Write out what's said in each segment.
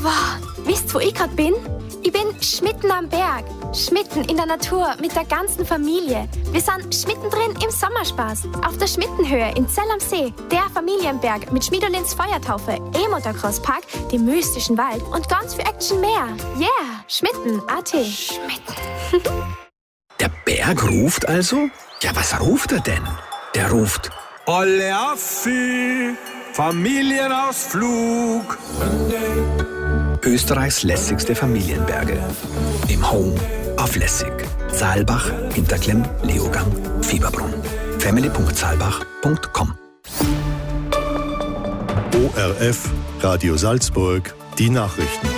Wow, wisst ihr, wo ich gerade bin? Ich bin schmitten am Berg, schmitten in der Natur mit der ganzen Familie. Wir sind schmittendrin im Sommerspaß, auf der Schmittenhöhe in Zell am See, der Familienberg mit Schmiedolins Feuertaufe, E-Motocross-Park, dem mystischen Wald und ganz viel Action mehr. Yeah, Schmitten.at. Schmitten. Der Berg ruft also? Ja, was ruft er denn? Der ruft: Olle Affi, Familienausflug. Österreichs lässigste Familienberge. Im Home auf Lässig. Saalbach, Hinterklemm, Leogang, Fieberbrunn. family.saalbach.com. ORF, Radio Salzburg, die Nachrichten.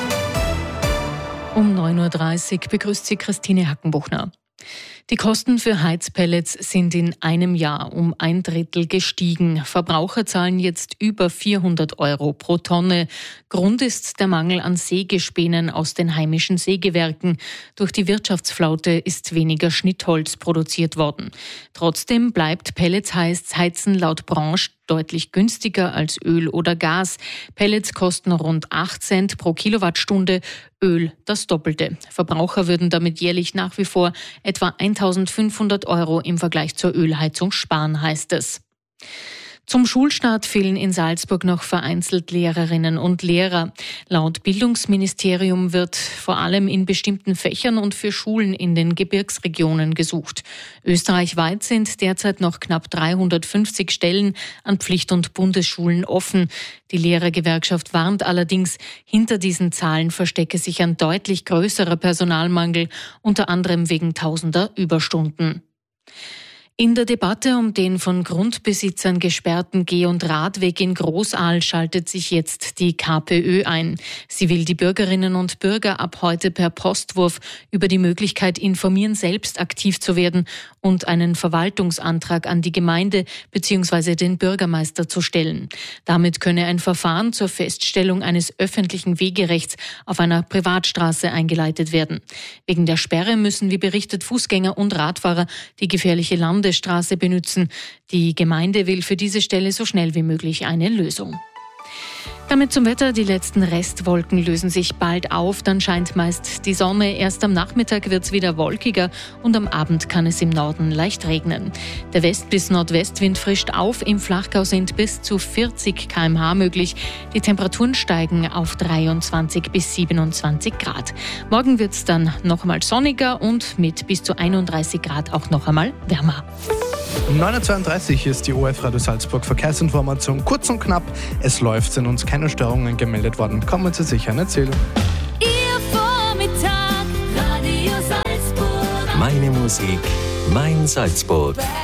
Um 9.30 Uhr begrüßt sie Christine Hackenbuchner. Die Kosten für Heizpellets sind in einem Jahr um 1/3 gestiegen. Verbraucher zahlen jetzt über 400 € pro Tonne. Grund ist der Mangel an Sägespänen aus den heimischen Sägewerken. Durch die Wirtschaftsflaute ist weniger Schnittholz produziert worden. Trotzdem bleibt Pellets-Heizen laut Branche deutlich günstiger als Öl oder Gas. Pellets kosten rund 8 Cent pro Kilowattstunde, Öl das Doppelte. Verbraucher würden damit jährlich nach wie vor etwa 1.500 € im Vergleich zur Ölheizung sparen, heißt es. Zum Schulstart fehlen in Salzburg noch vereinzelt Lehrerinnen und Lehrer. Laut Bildungsministerium wird vor allem in bestimmten Fächern und für Schulen in den Gebirgsregionen gesucht. Österreichweit sind derzeit noch knapp 350 Stellen an Pflicht- und Bundesschulen offen. Die Lehrergewerkschaft warnt allerdings, hinter diesen Zahlen verstecke sich ein deutlich größerer Personalmangel, unter anderem wegen tausender Überstunden. In der Debatte um den von Grundbesitzern gesperrten Geh- und Radweg in Großaal schaltet sich jetzt die KPÖ ein. Sie will die Bürgerinnen und Bürger ab heute per Postwurf über die Möglichkeit informieren, selbst aktiv zu werden und einen Verwaltungsantrag an die Gemeinde bzw. den Bürgermeister zu stellen. Damit könne ein Verfahren zur Feststellung eines öffentlichen Wegerechts auf einer Privatstraße eingeleitet werden. Wegen der Sperre müssen, wie berichtet, Fußgänger und Radfahrer die gefährliche Landesstraße benützen. Die Gemeinde will für diese Stelle so schnell wie möglich eine Lösung. Damit zum Wetter. Die letzten Restwolken lösen sich bald auf. Dann scheint meist die Sonne. Erst am Nachmittag wird es wieder wolkiger und am Abend kann es im Norden leicht regnen. Der West- bis Nordwestwind frischt auf. Im Flachgau sind bis zu 40 km/h möglich. Die Temperaturen steigen auf 23 bis 27 Grad. Morgen wird es dann noch einmal sonniger und mit bis zu 31 Grad auch noch einmal wärmer. 9.32 Uhr ist die ORF Radio Salzburg Verkehrsinformation. Kurz und knapp, es läuft, sind uns keine Störungen gemeldet worden. Kommen Sie sicher nicht zählen. Ihr Vormittag, Radio Salzburg. Meine Musik, mein Salzburg.